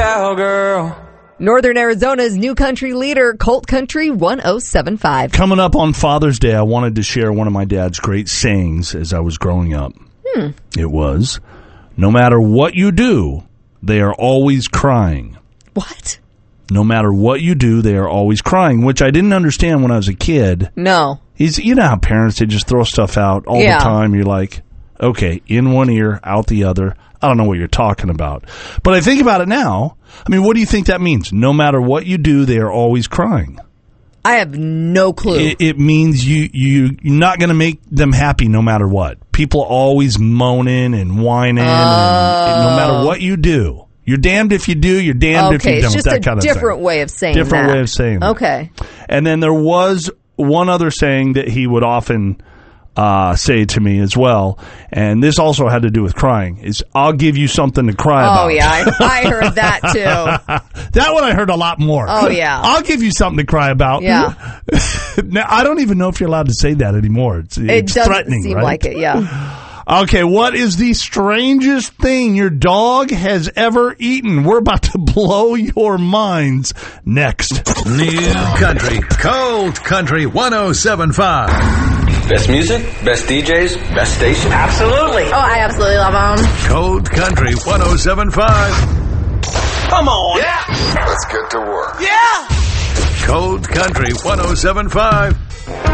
cowgirl. Northern Arizona's new country leader, Colt Country 1075. Coming up on Father's Day, I wanted to share one of my dad's great sayings as I was growing up. It was, no matter what you do, they are always crying. What? No matter what you do, they are always crying, which I didn't understand when I was a kid. No. You know how parents, they just throw stuff out all the time. You're like, okay, in one ear, out the other. I don't know what you're talking about. But I think about it now. I mean, what do you think that means? No matter what you do, they are always crying. I have no clue. It means you're not going to make them happy no matter what. People always moaning and whining. And no matter what you do. You're damned if you do, you're damned if you don't. It's just that kind of different way of saying that. Different way of saying that. Okay. And then there was one other saying that he would often say to me as well, and this also had to do with crying, is I'll give you something to cry about. Oh, yeah, I heard that, too. That one I heard a lot more. Oh, yeah. I'll give you something to cry about. Yeah. Now, I don't even know if you're allowed to say that anymore. It's doesn't threatening, seem right? like it, yeah. Okay, what is the strangest thing your dog has ever eaten? We're about to blow your minds next. New Country, Cold Country 1075. Best music, best DJs, best station. Absolutely. Oh, I absolutely love them. Cold Country 1075. Come on. Yeah. Let's get to work. Yeah. Cold Country 1075.